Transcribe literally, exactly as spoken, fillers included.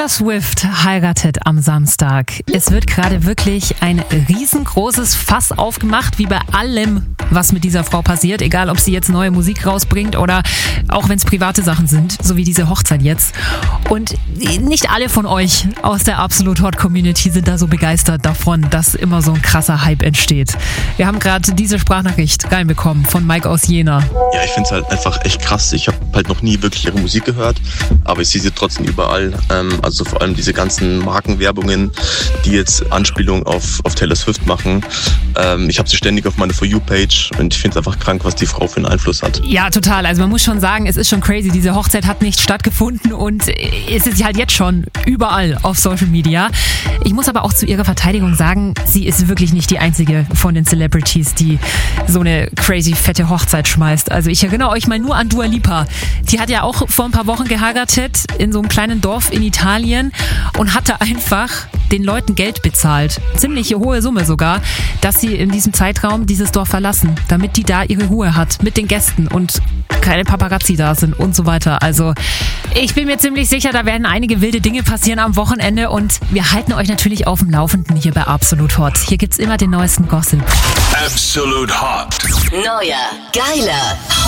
Taylor Swift heiratet am Samstag. Es wird gerade wirklich ein riesengroßes Fass aufgemacht, wie bei allem, was mit dieser Frau passiert. Egal, ob sie jetzt neue Musik rausbringt oder auch wenn es private Sachen sind, so wie diese Hochzeit jetzt. Und nicht alle von euch aus der Absolut Hot Community sind da so begeistert davon, dass immer so ein krasser Hype entsteht. Wir haben gerade diese Sprachnachricht reinbekommen von Mike aus Jena. Ja, ich finde es halt einfach echt krass. Ich habe halt noch nie wirklich ihre Musik gehört, aber ich sehe sie trotzdem überall. Ähm, also vor allem diese ganzen Markenwerbungen, die jetzt Anspielungen auf, auf Taylor Swift machen. Ähm, ich habe sie ständig auf meiner For You-Page und ich finde es einfach krank, was die Frau für einen Einfluss hat. Ja, total. Also man muss schon sagen, es ist schon crazy. Diese Hochzeit hat nicht stattgefunden und es ist halt jetzt schon überall auf Social Media. Ich muss aber auch zu ihrer Verteidigung sagen, sie ist wirklich nicht die einzige von den Celebrities, die so eine crazy fette Hochzeit schmeißt. Also ich erinnere euch mal nur an Dua Lipa. Die hat ja auch vor ein paar Wochen geheiratet in so einem kleinen Dorf in Italien und hatte einfach den Leuten Geld bezahlt. Ziemlich hohe Summe sogar, dass sie in diesem Zeitraum dieses Dorf verlassen, damit die da ihre Ruhe hat mit den Gästen und keine Paparazzi da sind und so weiter. Also ich bin mir ziemlich sicher, da werden einige wilde Dinge passieren am Wochenende und wir halten euch natürlich auf dem Laufenden hier bei Absolut Hot. Hier gibt's immer den neuesten Gossip. Absolut Hot. Neuer, geiler